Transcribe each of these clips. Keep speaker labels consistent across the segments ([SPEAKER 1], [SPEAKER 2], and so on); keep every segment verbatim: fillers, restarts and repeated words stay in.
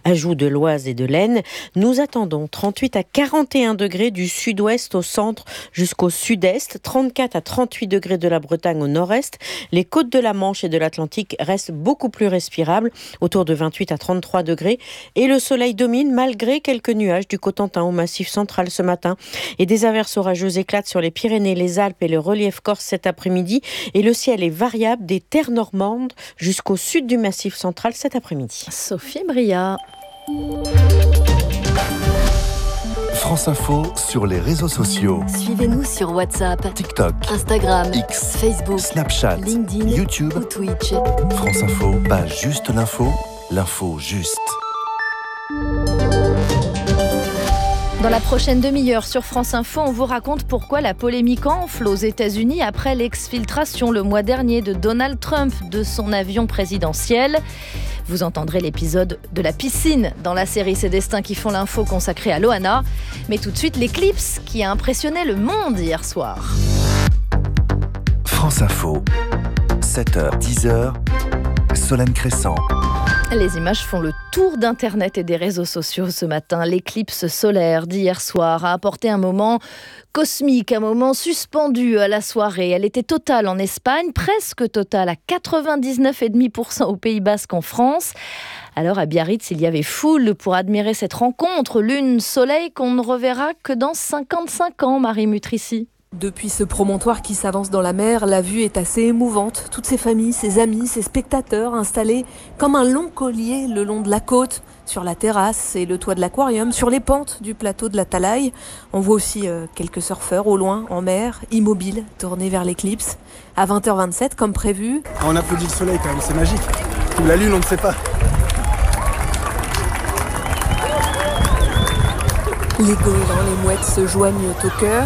[SPEAKER 1] ajout de l'Oise et de l'Aisne. Nous attendons trente-huit à quarante et un degrés du sud-ouest au centre jusqu'au sud-est, trente-quatre à trente-huit degrés de la Bretagne au nord-est. Les côtes de la Manche et de l'Atlantique restent beaucoup plus respirables, autour de vingt-huit à trente-trois degrés. Et le soleil domine malgré quelques nuages du Cotentin au Massif central ce matin. Et des averses orageuses éclatent sur les Pyrénées, les Alpes et le relief corse cet après-midi. Et le ciel est variable des terres normandes jusqu'au sud du Massif central cet après-midi.
[SPEAKER 2] Sophie Bria.
[SPEAKER 3] France Info sur les réseaux sociaux.
[SPEAKER 2] Suivez-nous sur WhatsApp,
[SPEAKER 3] TikTok,
[SPEAKER 2] Instagram,
[SPEAKER 3] X,
[SPEAKER 2] Facebook,
[SPEAKER 3] Snapchat,
[SPEAKER 2] LinkedIn,
[SPEAKER 3] YouTube
[SPEAKER 2] ou Twitch.
[SPEAKER 3] France Info, pas juste l'info, l'info juste.
[SPEAKER 2] Dans la prochaine demi-heure sur France Info, on vous raconte pourquoi la polémique enfle aux États-Unis après l'exfiltration le mois dernier de Donald Trump de son avion présidentiel. Vous entendrez l'épisode de la piscine dans la série Ces destins qui font l'info consacrée à Loana. Mais tout de suite, l'éclipse qui a impressionné le monde hier soir.
[SPEAKER 3] France Info, sept heures, dix heures, Solène Crescent.
[SPEAKER 2] Les images font le tour d'Internet et des réseaux sociaux ce matin. L'éclipse solaire d'hier soir a apporté un moment cosmique, un moment suspendu à la soirée. Elle était totale en Espagne, presque totale à quatre-vingt-dix-neuf virgule cinq pour cent au Pays Basque en France. Alors à Biarritz, il y avait foule pour admirer cette rencontre lune-soleil qu'on ne reverra que dans cinquante-cinq ans, Marie Mutrici.
[SPEAKER 4] Depuis ce promontoire qui s'avance dans la mer, la vue est assez émouvante. Toutes ces familles, ces amis, ces spectateurs installés comme un long collier le long de la côte, sur la terrasse et le toit de l'aquarium, sur les pentes du plateau de la Talaï. On voit aussi euh, quelques surfeurs au loin, en mer, immobiles, tournés vers l'éclipse. À vingt heures vingt-sept, comme prévu.
[SPEAKER 5] On applaudit le soleil quand même, c'est magique. Ou la lune, on ne sait pas.
[SPEAKER 4] Les goélands, les mouettes se joignent au chœur.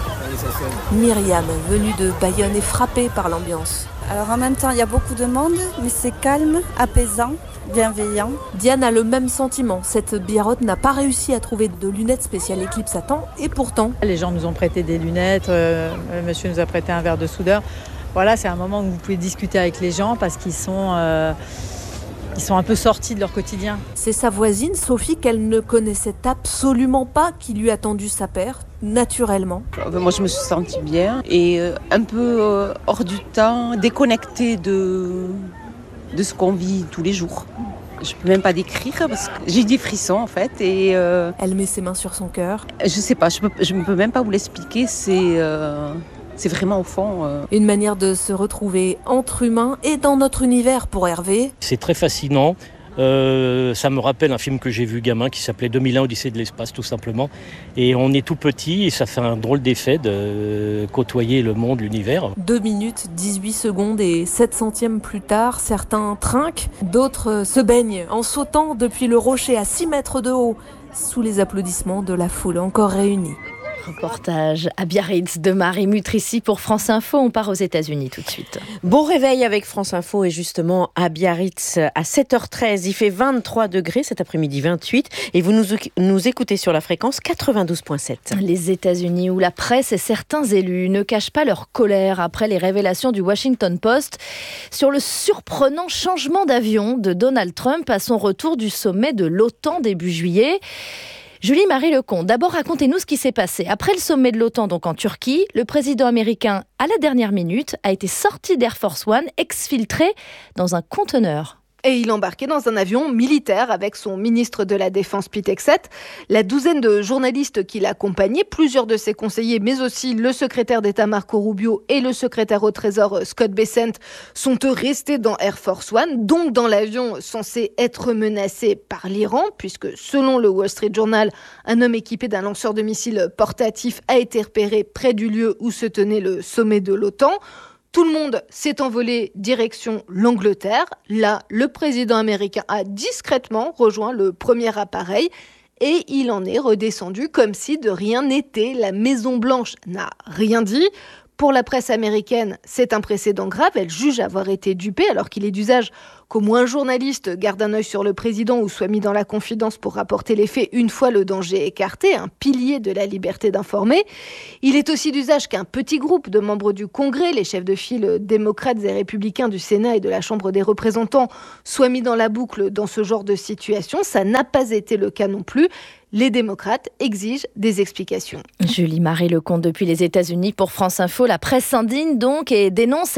[SPEAKER 4] Myriam, venue de Bayonne, est frappée par l'ambiance.
[SPEAKER 6] Alors en même temps, il y a beaucoup de monde, mais c'est calme, apaisant, bienveillant.
[SPEAKER 4] Diane a le même sentiment. Cette biarrotte n'a pas réussi à trouver de lunettes spéciales éclipse à temps, et pourtant...
[SPEAKER 7] Les gens nous ont prêté des lunettes, euh, monsieur nous a prêté un verre de soudeur. Voilà, c'est un moment où vous pouvez discuter avec les gens parce qu'ils sont... Euh Ils sont un peu sortis de leur quotidien.
[SPEAKER 4] C'est sa voisine, Sophie, qu'elle ne connaissait absolument pas, qui lui a tendu sa paire, naturellement.
[SPEAKER 8] Moi, je me suis sentie bien et euh, un peu euh, hors du temps, déconnectée de, de ce qu'on vit tous les jours. Je ne peux même pas décrire parce que j'ai des frissons en fait. Et, euh,
[SPEAKER 4] Elle met ses mains sur son cœur.
[SPEAKER 8] Je ne sais pas, je ne peux même pas vous l'expliquer. C'est... Euh C'est vraiment au fond... Euh...
[SPEAKER 4] Une manière de se retrouver entre humains et dans notre univers pour Hervé.
[SPEAKER 9] C'est très fascinant. Euh, ça me rappelle un film que j'ai vu gamin qui s'appelait deux mille un Odyssée de l'espace tout simplement. Et on est tout petit et ça fait un drôle d'effet de côtoyer le monde, l'univers.
[SPEAKER 4] deux minutes, dix-huit secondes et sept centièmes plus tard, certains trinquent, d'autres se baignent en sautant depuis le rocher à six mètres de haut, sous les applaudissements de la foule encore réunie.
[SPEAKER 2] Reportage à Biarritz de Marie Mutrici pour France Info. On part aux États-Unis tout de suite.
[SPEAKER 1] Bon réveil avec France Info et justement à Biarritz à sept heures treize. Il fait vingt-trois degrés cet après-midi, vingt-huit. Et vous nous, nous écoutez sur la fréquence quatre-vingt-douze virgule sept.
[SPEAKER 2] Les États-Unis où la presse et certains élus ne cachent pas leur colère après les révélations du Washington Post sur le surprenant changement d'avion de Donald Trump à son retour du sommet de l'OTAN début juillet. Julie-Marie Lecomte, d'abord racontez-nous ce qui s'est passé. Après le sommet de l'OTAN, donc en Turquie, le président américain, à la dernière minute, a été sorti d'Air Force One, exfiltré dans un conteneur.
[SPEAKER 10] Et il embarquait dans un avion militaire avec son ministre de la Défense Pete Hegseth, la douzaine de journalistes qui l'accompagnaient, plusieurs de ses conseillers, mais aussi le secrétaire d'État Marco Rubio et le secrétaire au Trésor Scott Bessent sont eux restés dans Air Force One, donc dans l'avion censé être menacé par l'Iran, puisque selon le Wall Street Journal, un homme équipé d'un lanceur de missiles portatif a été repéré près du lieu où se tenait le sommet de l'OTAN. Tout le monde s'est envolé direction l'Angleterre. Là, le président américain a discrètement rejoint le premier appareil et il en est redescendu comme si de rien n'était. La Maison-Blanche n'a rien dit. Pour la presse américaine, c'est un précédent grave. Elle juge avoir été dupée alors qu'il est d'usage qu'au moins un journaliste garde un œil sur le président ou soit mis dans la confidence pour rapporter les faits une fois le danger écarté, un pilier de la liberté d'informer. Il est aussi d'usage qu'un petit groupe de membres du Congrès, les chefs de file démocrates et républicains du Sénat et de la Chambre des représentants, soient mis dans la boucle dans ce genre de situation. Ça n'a pas été le cas non plus. Les démocrates exigent des explications.
[SPEAKER 2] Julie Marie Lecomte depuis les États-Unis pour France Info. La presse s'indigne donc et dénonce